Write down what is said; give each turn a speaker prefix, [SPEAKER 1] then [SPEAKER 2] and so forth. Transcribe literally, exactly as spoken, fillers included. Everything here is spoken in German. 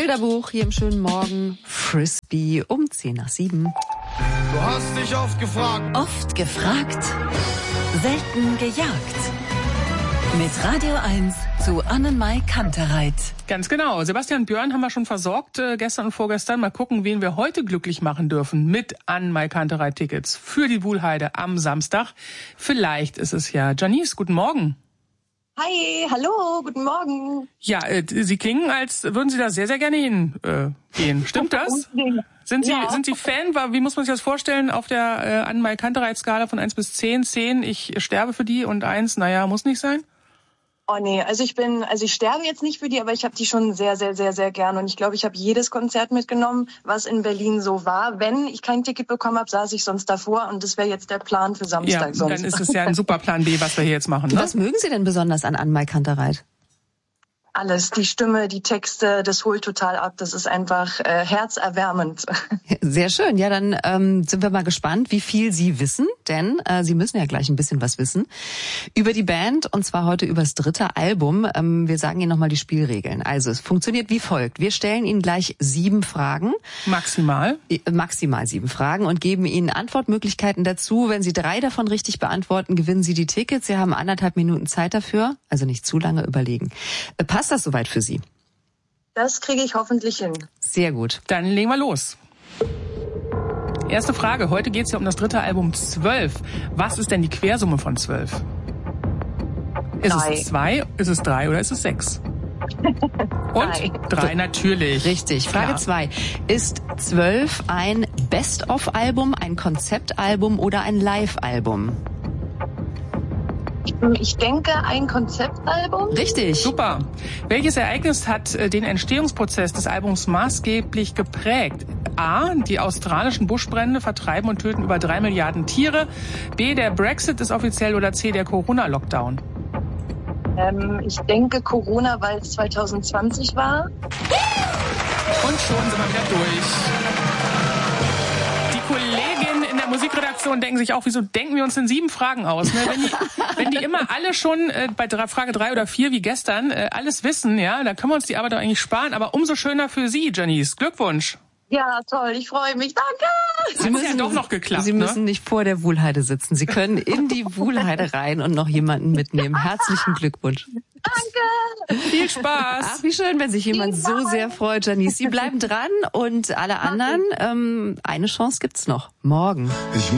[SPEAKER 1] Bilderbuch hier im schönen Morgen. Frisbee um zehn nach sieben.
[SPEAKER 2] Du hast dich oft gefragt.
[SPEAKER 3] Oft gefragt, selten gejagt. Mit Radio eins zu Annenmai Kantereit.
[SPEAKER 4] Ganz genau. Sebastian Björn haben wir schon versorgt, äh, gestern und vorgestern. Mal gucken, wen wir heute glücklich machen dürfen mit Annenmai Kantereit-Tickets für die Wuhlheide am Samstag. Vielleicht ist es ja Janice. Guten Morgen.
[SPEAKER 5] Hi, hallo, guten Morgen.
[SPEAKER 4] Ja, äh, Sie klingen, als würden Sie da sehr, sehr gerne hingehen. Äh, Stimmt das? Sind Sie, ja. sind Sie Fan? Wie muss man sich das vorstellen auf der äh, Annenmai Kantereit-Skala von eins bis zehn? zehn, ich sterbe für die und eins, naja, muss nicht sein?
[SPEAKER 5] Oh nee, also ich bin, also ich sterbe jetzt nicht für die, aber ich habe die schon sehr, sehr, sehr, sehr gern. Und ich glaube, ich habe jedes Konzert mitgenommen, was in Berlin so war. Wenn ich kein Ticket bekommen habe, saß ich sonst davor und das wäre jetzt der Plan für Samstag.
[SPEAKER 4] Ja,
[SPEAKER 5] sonst.
[SPEAKER 4] Dann ist es ja ein super Plan B, was wir hier jetzt machen. Ne?
[SPEAKER 1] Was mögen Sie denn besonders an Annenmai Kantereit?
[SPEAKER 5] Alles, die Stimme, die Texte, das holt total ab. Das ist einfach äh, herzerwärmend.
[SPEAKER 1] Sehr schön. Ja, dann ähm, sind wir mal gespannt, wie viel Sie wissen, denn äh, Sie müssen ja gleich ein bisschen was wissen über die Band, und zwar heute über das dritte Album. Ähm, wir sagen Ihnen nochmal die Spielregeln. Also es funktioniert wie folgt. Wir stellen Ihnen gleich sieben Fragen.
[SPEAKER 4] Maximal?
[SPEAKER 1] Äh, maximal sieben Fragen und geben Ihnen Antwortmöglichkeiten dazu. Wenn Sie drei davon richtig beantworten, gewinnen Sie die Tickets. Sie haben anderthalb Minuten Zeit dafür, also nicht zu lange überlegen. Äh, Passt das soweit für Sie?
[SPEAKER 5] Das kriege ich hoffentlich hin.
[SPEAKER 1] Sehr gut.
[SPEAKER 4] Dann legen wir los. Erste Frage. Heute geht es ja um das dritte Album zwölf. Was ist denn die Quersumme von zwölf? Ist
[SPEAKER 5] drei.
[SPEAKER 4] es zwei, ist es drei oder ist es sechs? Und?
[SPEAKER 5] Drei.
[SPEAKER 4] Drei, natürlich.
[SPEAKER 1] Richtig. Frage zwei. Ist zwölf ein Best-of-Album, ein Konzeptalbum oder ein Live-Album?
[SPEAKER 5] Ich denke, ein Konzeptalbum.
[SPEAKER 1] Richtig.
[SPEAKER 4] Super. Welches Ereignis hat den Entstehungsprozess des Albums maßgeblich geprägt? A. Die australischen Buschbrände vertreiben und töten über drei Milliarden Tiere. B. Der Brexit ist offiziell. Oder C. Der Corona-Lockdown?
[SPEAKER 5] Ähm, ich denke Corona, weil es zwanzig zwanzig war.
[SPEAKER 4] Und schon sind wir wieder durch. Die Kolleginnen in der Musikredaktion denken sich auch, wieso denken wir uns denn sieben Fragen aus? Ne? Wenn, die, wenn die immer alle schon äh, bei drei, Frage drei oder vier wie gestern äh, alles wissen, ja, dann können wir uns die Arbeit doch eigentlich sparen. Aber umso schöner für Sie, Janice. Glückwunsch.
[SPEAKER 5] Ja, toll, ich freue mich. Danke!
[SPEAKER 1] Sie müssen
[SPEAKER 4] ja doch noch geklappt.
[SPEAKER 1] Sie müssen
[SPEAKER 4] ne?
[SPEAKER 1] nicht vor der Wuhlheide sitzen. Sie können in die Wuhlheide rein und noch jemanden mitnehmen. Herzlichen Glückwunsch.
[SPEAKER 5] Danke!
[SPEAKER 4] Viel Spaß.
[SPEAKER 1] Ach, wie schön, wenn sich jemand so sehr freut, Janice. Sie bleiben dran und alle anderen, ähm, eine Chance gibt's noch. Morgen.
[SPEAKER 2] Ich